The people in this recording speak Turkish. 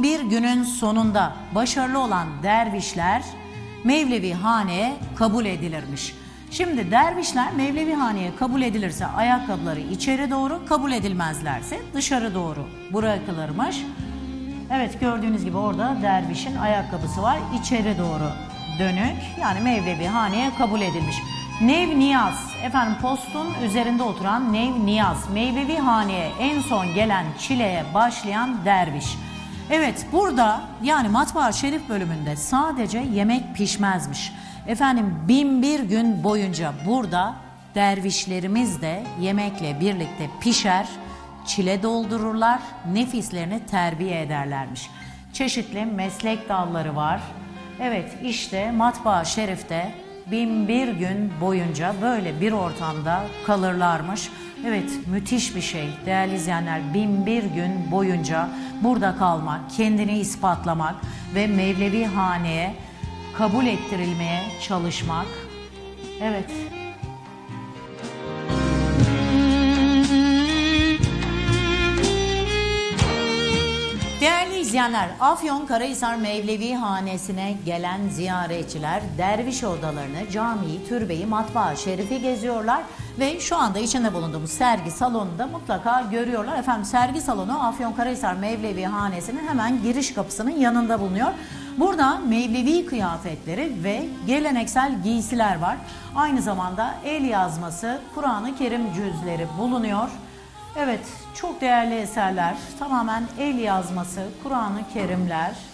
Binbir günün sonunda başarılı olan dervişler Mevlevihane'ye kabul edilirmiş. Şimdi dervişler Mevlevihane'ye kabul edilirse ayakkabıları içeri doğru, kabul edilmezlerse dışarı doğru bırakılırmış. Evet, gördüğünüz gibi orada dervişin ayakkabısı var, içeri doğru dönük, yani Mevlevihane'ye kabul edilmiş. Nev-niyaz, efendim postun üzerinde oturan Nev-niyaz, Mevlevihane'ye en son gelen çileye başlayan derviş. Evet, burada yani Matbaa Şerif bölümünde sadece yemek pişmezmiş. Efendim 1001 gün boyunca burada dervişlerimiz de yemekle birlikte pişer, çile doldururlar, nefislerini terbiye ederlermiş. Çeşitli meslek dalları var. Evet, işte Matbaa Şerif'te 1001 gün boyunca böyle bir ortamda kalırlarmış. Evet, müthiş bir şey değerli izleyenler, 1001 gün boyunca burada kalmak, kendini ispatlamak ve Mevlevihane'ye kabul ettirilmeye çalışmak. Evet. Değerli izleyenler, Afyonkarahisar Mevlevihanesi'ne gelen ziyaretçiler derviş odalarını, camiyi, türbeyi, Matbaa Şerif'i geziyorlar ve şu anda içinde bulunduğumuz sergi salonunda mutlaka görüyorlar. Efendim, sergi salonu Afyonkarahisar Mevlevihanesi'nin hemen giriş kapısının yanında bulunuyor. Burada Mevlevi kıyafetleri ve geleneksel giysiler var. Aynı zamanda el yazması Kur'an-ı Kerim cüzleri bulunuyor. Evet, çok değerli eserler, tamamen el yazması Kur'an-ı Kerimler.